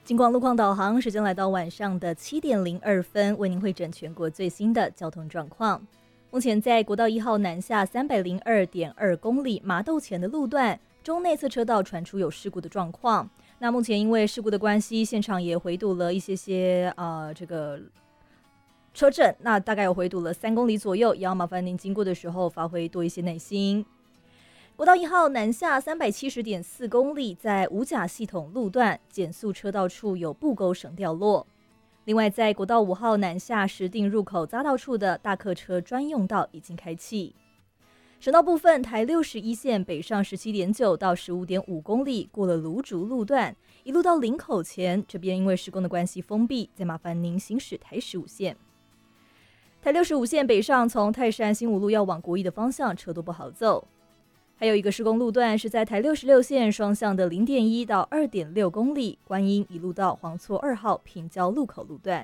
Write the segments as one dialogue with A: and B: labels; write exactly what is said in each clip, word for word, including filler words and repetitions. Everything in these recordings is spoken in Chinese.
A: 金广路况导航时间来到晚上的七点零二分，为您汇整全国最新的交通状况。目前在国道一号南下三百零二点二公里麻豆前的路段，中内侧车道传出有事故的状况。那目前因为事故的关系，现场也回堵了一些些呃这个车阵，那大概有回堵了三公里左右，也要麻烦您经过的时候发挥多一些耐心。国道一号南下三百七十点四公里，在五甲系统路段减速车道处有布钩绳掉落。另外，在国道五号南下石碇入口匝道处的大客车专用道已经开启。省道部分，台六十一线北上十七点九到十五点五公里，过了芦竹路段，一路到林口前，这边因为施工的关系封闭，再麻烦您行驶台十五线。台六十五线北上从泰山新五路要往国一的方向，车都不好走。还有一个施工路段是在台六十六线双向的零点一到二点六公里，观音一路到黄厝二号平交路口路段。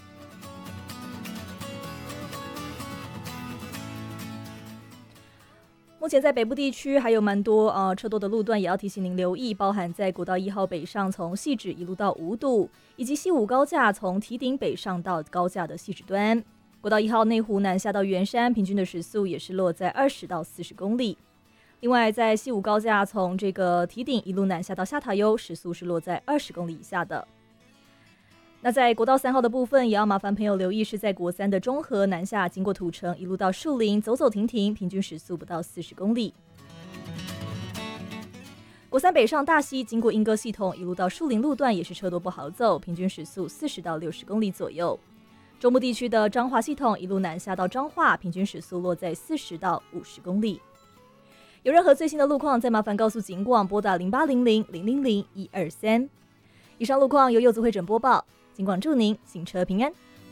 A: 目前在北部地区还有蛮多呃车多的路段，也要提醒您留意，包含在国道一号北上从汐止一路到五堵，以及西武高架从堤顶北上到高架的汐止端。国道一号内湖南下到圆山，平均的时速也是落在二十到四十公里。另外，在西武高架从这个堤顶一路南下到下塔悠，时速是落在二十公里以下的。那在国道三号的部分，也要麻烦朋友留意，是在国三的中和南下，经过土城一路到树林，走走停停，平均时速不到四十公里。国三北上大溪，经过莺歌系统一路到树林路段，也是车多不好走，平均时速四十到六十公里左右。中部地区的彰化系统一路南下到彰化，平均时速落在四十到五十公里。有任何最新的路况，再麻烦告诉警广，拨打零八零零零零零一二三。以上路况由柚子会诊播报，警广祝您行车平安。